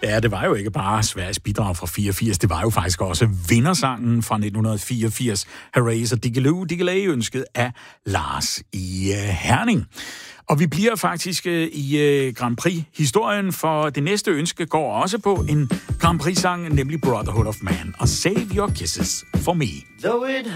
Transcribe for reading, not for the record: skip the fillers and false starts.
Ja, det var jo ikke bare Sveriges bidrag fra 84, det var jo faktisk også vindersangen fra 1984, Hooray, og Diggiloo Diggiley, ønsket af Lars i Herning. Og vi bliver faktisk i Grand Prix-historien, for det næste ønske går også på en Grand Prix-sang, nemlig Brotherhood of Man og Save Your Kisses for Me. Though it